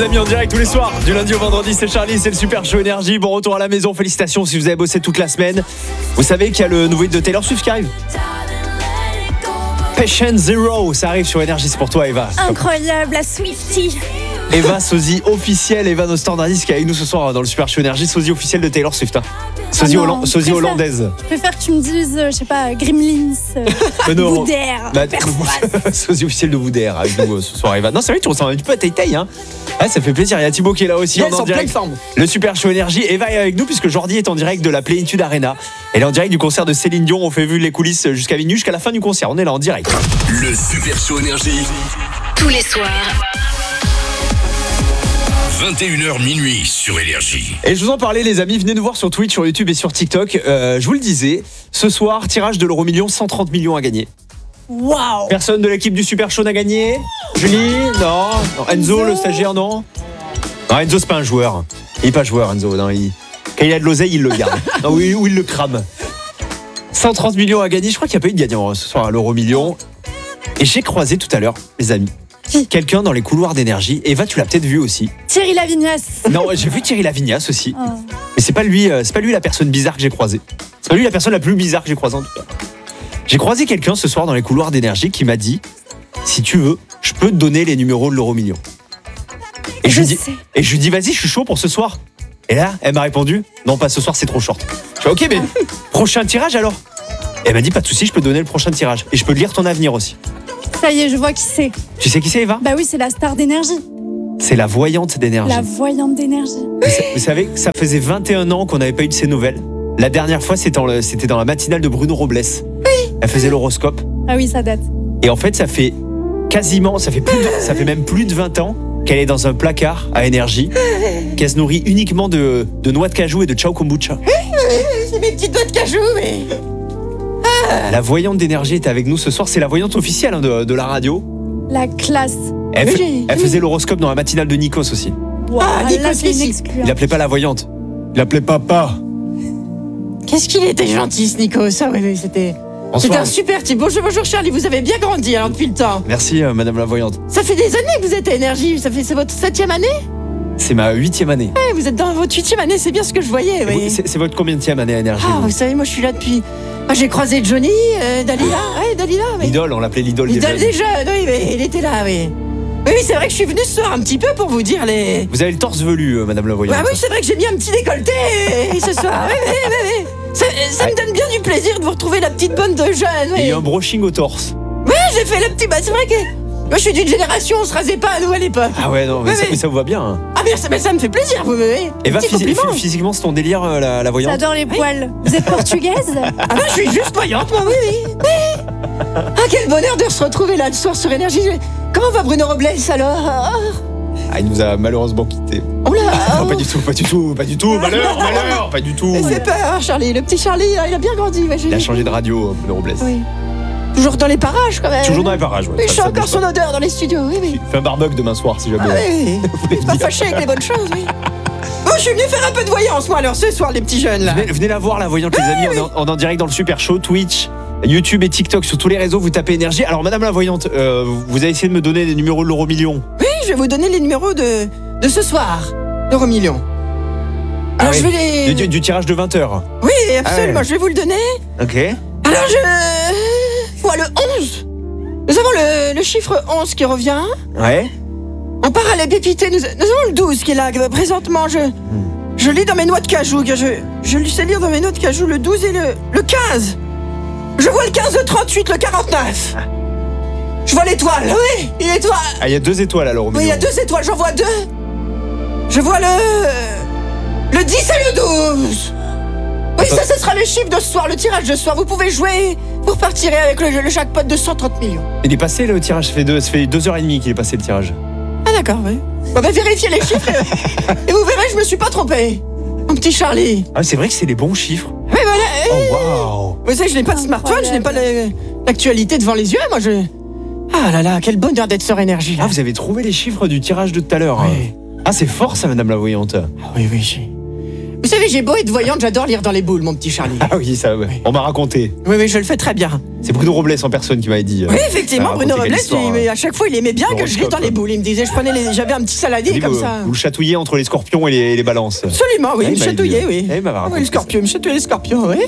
les amis, en direct tous les soirs, du lundi au vendredi, c'est Charlie, c'est le Super Show Énergie. Bon retour à la maison, félicitations si vous avez bossé toute la semaine. Vous savez qu'il y a le nouveau hit de Taylor Swift qui arrive. Patient Zero, ça arrive sur Énergie, c'est pour toi Eva. Incroyable, la Swiftie. Eva, sosie officielle, Eva nos standardistes qui est avec nous ce soir dans le Super Show Énergie, sosie officielle de Taylor Swift. Sosie, hollandaise. Je préfère que tu me dises, je sais pas, Gremlins, Boudère, sosie officielle de Boudère avec nous ce soir Eva. Non c'est vrai, tu ressembles un petit peu à Tay hein. Ah, ça fait plaisir, il y a Thibaut qui est là aussi en direct. Le Super Show Énergie, Eva est avec nous puisque Jordi est en direct de la Plénitude Arena. Elle est en direct du concert de Céline Dion, on fait vu les coulisses jusqu'à minuit, jusqu'à la fin du concert, on est là en direct. Le Super Show Énergie. Tous les soirs. 21h minuit sur Énergie. Et je vous en parlais les amis, venez nous voir sur Twitch, sur YouTube et sur TikTok. Je vous le disais, ce soir, tirage de l'euro million, 130 millions à gagner. Waouh. Personne de l'équipe du Super Show n'a gagné. Julie, non. Enzo, le stagiaire, non. Non, Enzo c'est pas un joueur. Il est pas joueur Enzo, non, quand il a de l'oseille, il le garde. Non, ou il le crame. 130 millions à gagner, je crois qu'il n'y a pas eu de gagnant ce soir à l'euro million. Et j'ai croisé tout à l'heure, les amis, quelqu'un dans les couloirs d'Énergie. Eva, tu l'as peut-être vu aussi. Thierry Lavignas. Non, j'ai vu Thierry Lavignas aussi. Oh. Mais c'est pas lui la personne bizarre que j'ai croisée. C'est pas lui la personne la plus bizarre que j'ai croisée en tout cas. J'ai croisé quelqu'un ce soir dans les couloirs d'Énergie qui m'a dit si tu veux, je peux te donner les numéros de l'euro million. Et je lui dis vas-y, je suis chaud pour ce soir. Et là, elle m'a répondu non, pas ce soir, c'est trop short. Je fais ok, mais prochain tirage alors. Et elle m'a dit pas de souci, je peux te donner le prochain tirage et je peux te lire ton avenir aussi. Ça y est, je vois qui c'est. Tu sais qui c'est Eva ? Bah oui, c'est la star d'Énergie. C'est la voyante d'Énergie. La voyante d'Énergie. Vous savez, ça faisait 21 ans qu'on n'avait pas eu de ses nouvelles. La dernière fois, c'était dans la matinale de Bruno Robles. Oui. Elle faisait l'horoscope. Ah oui, ça date. Et en fait, ça fait même plus de 20 ans qu'elle est dans un placard à Énergie, qu'elle se nourrit uniquement de noix de cajou et de ciao kombucha. C'est mes petites noix de cajou, mais... La voyante d'Énergie est avec nous ce soir. C'est la voyante officielle de la radio. La classe. Elle faisait l'horoscope dans la matinale de Nikos aussi. Wow, Nikos, là, c'est une exclue. Il l'appelait pas la voyante. Il l'appelait papa. Qu'est-ce qu'il était gentil, ce Nikos. Ah oui, c'était un super type. Bonjour Charlie, vous avez bien grandi alors depuis le temps. Merci madame la voyante. Ça fait des années que vous êtes à Énergie. C'est votre 7e année ? C'est ma 8e année. Ouais, vous êtes dans votre 8e année, c'est bien ce que je voyais. Oui. C'est votre combienième année à Énergie? Vous savez, moi je suis là depuis... j'ai croisé Johnny, Dalila. Ouais, Dalila. Oui. L'idole, on l'appelait l'idole des jeunes. L'idole des jeunes, oui, mais il était là, oui. Oui, c'est vrai que je suis venue ce soir un petit peu pour vous dire les... Vous avez le torse velu, madame la voyante. Oui, c'est vrai que j'ai mis un petit décolleté ce soir. Oui. Ça me donne bien du plaisir de vous retrouver la petite bonne de jeunes. Oui. Et il y a un brushing au torse. Oui, j'ai fait le petit... c'est vrai que... Moi, je suis d'une génération, on se rasait pas à nous à l'époque. Ah ouais, non, mais ça vous va bien. Hein. Ah bien, ça me fait plaisir, vous me... Et physiquement, c'est ton délire, la voyante. J'adore les poils. Vous êtes portugaise? Ah non, je suis juste voyante, moi, oui. Ah, quel bonheur de se retrouver là, le soir sur Énergie. Comment va Bruno Robles, alors? Ah, il nous a malheureusement quittés. Oh là. Non, pas du tout. Malheur, pas du tout. Il fait peur, Charlie. Le petit Charlie, il a bien grandi. Il a changé de radio, Bruno Robles. Oui. Toujours dans les parages, quand même. Toujours dans les parages, ouais. Mais je sens encore son odeur dans les studios, oui. Fais un barbecue demain soir, si jamais. Ah oui. Vous n'êtes pas fâché avec les bonnes choses, oui. Bon, je suis venu faire un peu de voyance, moi, alors, ce soir, les petits jeunes, là. Venez la voir, la voyante, les amis. On est en direct dans le Super Show, Twitch, YouTube et TikTok, sur tous les réseaux, vous tapez Énergie. Alors, madame la voyante, vous avez essayé de me donner les numéros de l'euro million. Oui, je vais vous donner les numéros de ce soir, l'euro million. Alors, je vais du tirage de 20h. Oui, absolument, je vais vous le donner. Ok. Alors, je vois le 11. Nous avons le chiffre 11 qui revient. Ouais. On part à la pépité. Nous avons le 12 qui est là. Présentement, je lis dans mes noix de cajou. Je sais lire dans mes noix de cajou le 12 et le 15. Je vois le 15, le 38, le 49. Je vois l'étoile. Oui, une étoile. Ah, il y a 2 étoiles à l'euro million. Oui, il y a 2 étoiles. J'en vois 2. Je vois le 10 et le 12. Oui, ça, ce sera le chiffre de ce soir, le tirage de ce soir. Vous pouvez jouer pour partir avec le jackpot de 130 millions. Il est passé le tirage, ça fait 2h30 qu'il est passé le tirage. Ah d'accord, oui. Bon, vérifiez les chiffres et vous verrez, je me suis pas trompé. Mon petit Charlie. Ah, c'est vrai que c'est les bons chiffres. Oui, voilà. Oh, waouh. Vous savez, je n'ai pas de smartphone, je n'ai pas l'actualité devant les yeux, moi Ah là là, quel bonheur d'être sur Énergie. Là. Ah, vous avez trouvé les chiffres du tirage de tout à l'heure. Oui. Ah, c'est fort ça, madame la voyante. Ah, oui. Vous savez, j'ai beau être voyante, j'adore lire dans les boules, mon petit Charlie. Ah oui, ça, ouais. On m'a raconté. Oui, je le fais très bien. C'est Bruno Robles en personne qui m'avait dit. Oui, effectivement, raconté Bruno quelle Robles, histoire, à chaque fois, il aimait bien que je lise l'horoscope. dans les boules. Il me disait, j'avais un petit saladier comme ça. Vous le chatouillez entre les scorpions et les balances. Absolument, oui, Ouais, il me il m'avait chatouillait, dit. oui. Ouais, il m'avait raconté le scorpion, il me chatouillait les scorpions, oui.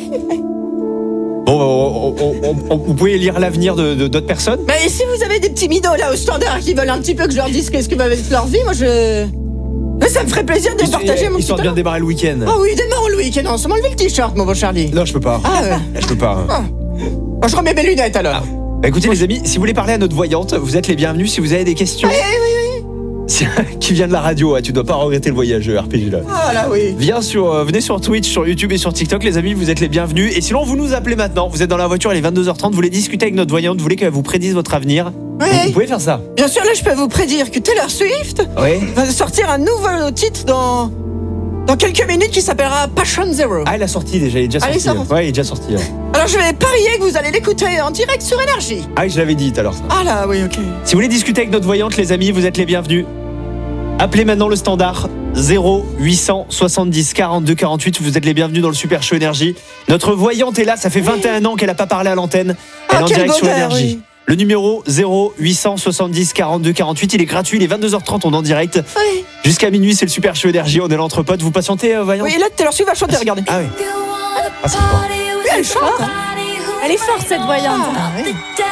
Bon, vous pouvez lire l'avenir de d'autres personnes. Mais si vous avez des petits midos là au standard qui veulent un petit peu que je leur dise qu'est-ce que va être leur vie, moi ça me ferait plaisir de partager mon petit Histoire de bien talent. démarrer le week-end. Ah oui, démarrons le week-end ensemble. Enlevez le t-shirt, mon beau Charlie. Non, je peux pas. Ah ouais. Je peux pas. Bon, je remets mes lunettes alors. Bah, écoutez les amis, si vous voulez parler à notre voyante, vous êtes les bienvenus. Si vous avez des questions, qui vient de la radio, tu dois pas regretter le voyage RPG là. Ah là oui. Venez sur Twitch, sur YouTube et sur TikTok, les amis, vous êtes les bienvenus. Et sinon, vous nous appelez maintenant. Vous êtes dans la voiture, il est 22h30, vous voulez discuter avec notre voyante, vous voulez qu'elle vous prédise votre avenir. Oui. Vous pouvez faire ça. Bien sûr, là je peux vous prédire que Taylor Swift Oui. va sortir un nouveau titre dans quelques minutes qui s'appellera Passion Zero. Ah, elle a sorti déjà, il est déjà Ah, il est sorti. sorti. Ouais, il est déjà sorti. Alors je vais parier que vous allez l'écouter en direct sur Énergie. Ah, je l'avais dit tout à l'heure ça. Ah là oui, ok. Si vous voulez discuter avec notre voyante, les amis, vous êtes les bienvenus. Appelez maintenant le standard 0870 42 48. Vous êtes les bienvenus dans le Super Show Énergie. Notre voyante est là, ça fait 21 ans qu'elle n'a pas parlé à l'antenne. Elle est en quel direct sur bonheur, Énergie. oui. Le numéro 0870 42 48, il est gratuit, il est 22h30, on est en direct. Oui. Jusqu'à minuit, c'est le Super Show Énergie, on est l'entre potes. Vous patientez, voyante? Oui, là Taylor Swift va chanter, regardez. Ah oui. Ah, c'est fort. Oui, elle chante. Hein. Elle est forte, cette voyante. Ah, oui.